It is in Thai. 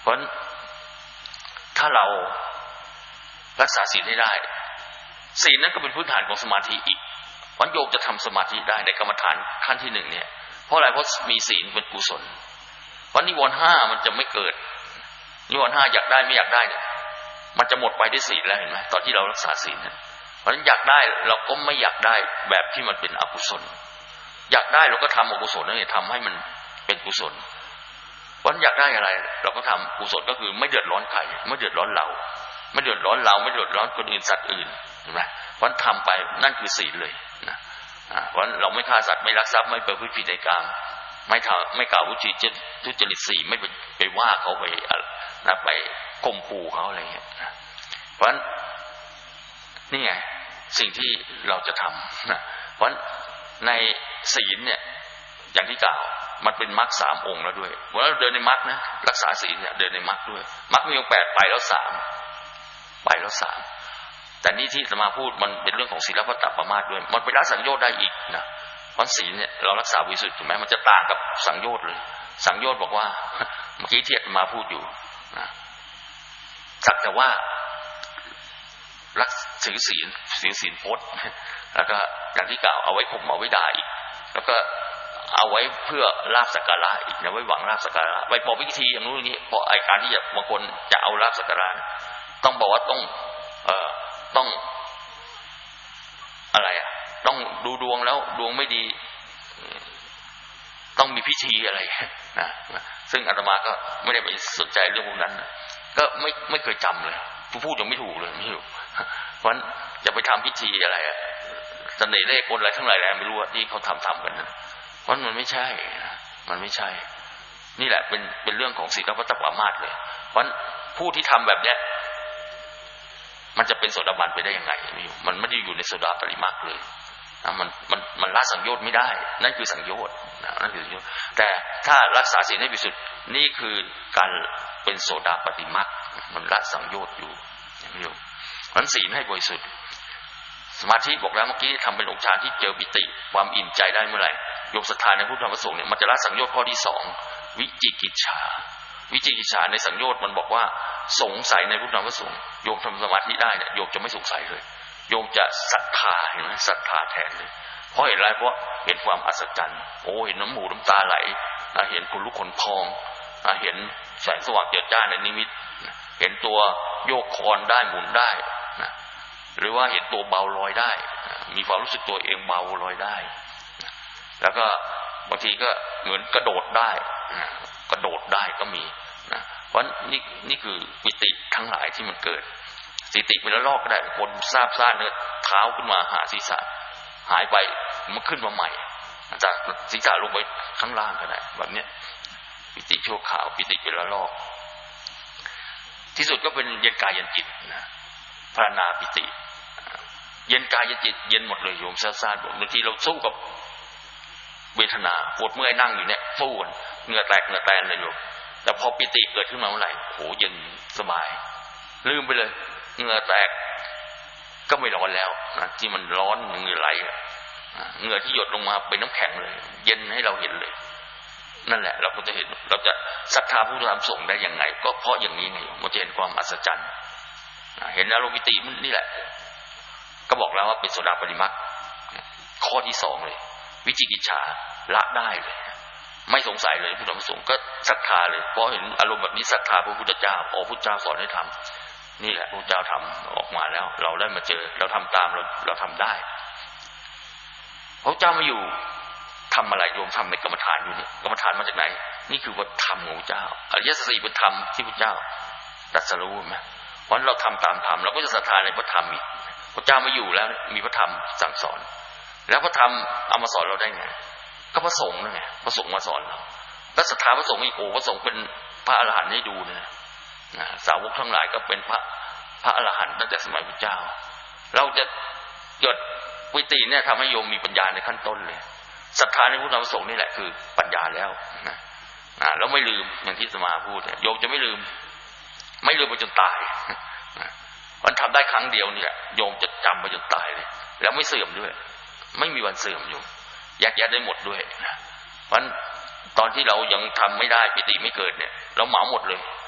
เพราะถ้าเรารักษาศีลให้ได้ศีลนั้นก็เป็นพื้นฐานของสมาธิอีกวันโยมจะทำสมาธิได้ในกรรมฐานขั้นที่1เนี่ยเพราะอะไรเพราะมีศีลเป็นกุศลวันนิวรณ์5มันจะไม่เกิดนิวรณ์5อยากได้ไม่อยากได้เนี่ยมันจะหมดไปด้วยศีลแล้วเห็นไหมตอนที่เรารักษาศีลเนี่ยเพราะฉะนั้นอยากได้เราก็ไม่อยากได้แบบที่มันเป็นอกุศลอยากได้เราก็ทำอกุศลนั่นเองทำให้มันเป็นกุศลวันอยากได้อะไรเราก็ทำกุศลก็คือไม่เดือดร้อนใครไม่เดือดร้อนเราไม่เดือดร้อนเราไม่เดือดร้อนคนอื่นสัตว์อื่นเห็นไหมวันทำไปนั่นคือศีลเลยนะวันเราไม่ฆ่าสัตว์ไม่ลักทรัพย์ไม่ประพฤติผิดในกามไม่กล่าวทุจริตศีลไม่ไปว่าเขาไปนะไปข่มขู่เขาอะไรเงี้ยเพราะฉะนั้นนี่ไงสิ่งที่เราจะทำนะเพราะในศีลเนี่ยอย่างที่กล่าวมันเป็นมรรค3องค์แล้วด้วยเมื่อเราเดินในมรรคนะรักษาศีลเนี่ยเดินในมรรคด้วยมรรคมีองค์8ไปแล้ว3แต่นี่ที่จะมาพูดมันเป็นเรื่องของศีลและปรามาสด้วยมันไปละสังโยชน์ได้อีกนะเพราะศีลเนี่ยเรารักษาบริสุทธิ์ถูกไหมมันจะต่างกับสังโยชน์เลยสังโยชน์บอกว่าเมื่อกี้ที่อาตมาพูดอยู่นะสักแต่ว่ารักถือศีลพจน์แล้วก็อย่างที่กล่าวเอาไว้ข่มเอาไว้ด่าอีกแล้วก็เอาไว้เพื่อลาภสักการะอีกนะไว้หวังลาภสักการะไว้พอวิธีอย่างนู้นอย่างนี้พอไอ้การที่บางคนจะเอาลาภสักการะต้องบอกว่าต้องอะไรต้องดูดวงแล้วดวงไม่ดีต้องมีพิธีอะไรนะซึ่งอาตมาก็ไม่ได้ไปสนใจเรื่องพวกนั้นก็ไม่เคยจำเลยพูดยังไม่ถูกเลยไม่รู้เพราะฉะนั้นจะไปทำพิธีอะไรเสน่ห์เลขกลอะไรทั้งหลายแหล่ไม่รู้ที่เขาทำกันนะเพราะมันไม่ใช่มันไม่ใช่นี่แหละเป็นเรื่องของศีลและปรามาสเลยเพราะผู้ที่ทำแบบเนี้ยมันจะเป็นโสดาบันไปได้ยังไงมันไม่ได้อยู่ในโสดาปฏิมรรคเลยนะมันละสังโยชน์ไม่ได้นั่นคือสังโยชน์นั่นคือสังโยชน์แต่ถ้ารักษาศีลให้บริสุทธิ์นี่คือการเป็นโสดาปฏิมรรคมันละสังโยชน์อยู่มันศีลให้บริสุทธิ์สมาธิบอกแล้วเมื่อกี้ทำเป็นองค์ฌานที่เจอปิติความอิ่มใจได้เมื่อไหร่โยมศรัทธาในพุทธธรรมประสงค์เนี่ยมันจะละสังโยชน์ข้อที่2วิจิกิจฉาในสังโยชน์มันบอกว่าสงสัยในพุทธธรรมประสงค์โยมทำสมาธิได้เนี่ยโยมจะไม่สงสัยเลยโยมจะศรัทธาเห็นไหมศรัทธาแทนเลยเพราะเห็นอะไรเพราะเห็นความอัศจรรย์โอ้เห็นน้ำหูน้ำตาไหลเห็นขนลุกขนพองเห็นแสงสว่างเจิดจ้าในนิมิตเห็นตัวโยกคอนได้หมุนได้หรือว่าเห็นตัวเบาลอยได้มีความรู้สึกตัวเองเบาลอยได้แล้วก็บางทีก็เหมือนกระโดดได้ก็มีนะเพราะนี่คือปิติทั้งหลายที่มันเกิดปิติเป็นระลอกก็ได้คนทราบซ่านเนี่ยเท้าขึ้นมาหาศีรษะหายไปมันขึ้นมาใหม่จากศีรษะลงไปข้างล่างก็ได้แบบนี้ปิติชั่วคราวปิติเป็นระลอกที่สุดก็เป็นเย็นกายเย็นจิตนะภาวนาปิติเย็นกายเย็นจิตเย็นหมดเลยโยมซ่านๆบางทีเราสู้กับเวทนาปวดเมื่อยนั่งอยู่เนี่ยสู้กันเหงื่อแตกเหงื่อแตนเลยโยมแต่พอปิติเกิดขึ้นมาเมื่อไหร่โหเย็นสบายลืมไปเลยเหงื่อแตกก็ไม่ร้อนแล้วนะที่มันร้อนเหงื่อไหลเหงื่อที่หยดลงมาเป็นน้ำแข็งเลยเย็นให้เราเห็นเลยนั่นแหละเราก็จะเห็นเราจะศรัทธาพุทธธรรมสงฆ์ได้ยังไงก็เพราะอย่างนี้ไงมันจะเห็นความอัศจรรย์เห็นอารมณ์ปิตินี่แหละก็บอกแล้วว่าเป็นโสดาปฏิมรรคข้อที่2เลยวิจิกิจฉาละได้เลยไม่สงสัยเลยพุทธธรรมสงฆ์ก็ศรัทธาเลยเพราะเห็นอารมณ์แบบนี้ศรัทธาพระพุทธเจ้าพระพุทธเจ้าสอนให้ทำนี่แหละพระพุทธเจ้าทำออกมาแล้วเราได้มาเจอเราทำตามเราทำได้พระเจ้ามาอยู่ทำอะไรโยมทำในกรรมฐานอยู่นี่กรรมฐานมาจากไหนนี่คือวัตธรรมของพระเจ้าอริยสัจสี่เป็นธรรมที่พระเจ้าตรัสรู้ไหมเพราะเราทำตามธรรมเราก็จะศรัทธาในพระธรรมอีกพระเจ้ามาอยู่แล้วมีพระธรรมสั่งสอนแล้วพระธรรมเอามาสอนเราได้ไงก็พระสงฆ์นั่นไงพระสงฆ์มาสอนเราแล้วศรัทธาพระสงฆ์อีกโอ้พระสงฆ์เป็นพระอรหันต์ให้ดูนะสาวกทั้งหลายก็เป็นพระอรหันต์ตั้งแต่สมัยพระเจ้าเราจะเกิดปิติเนี่ยทำให้โยมมีปัญญาในขั้นต้นเลยศรัทธาในพุทธธรรมสงฆ์นี่แหละคือปัญญาแล้วนะแล้วไม่ลืมอย่างที่สมาพูดโยมจะไม่ลืมไปจนตายมันทำได้ครั้งเดียวนี่แหละโยมจะจำไปจนตายเลยแล้วไม่เสื่อมด้วยไม่มีวันเสื่อมโยมแยกแยะได้หมดด้วยนะเพราะตอนที่เรายังทำไม่ได้ปิติไม่เกิดเนี่ยเราเหมาหมดเลย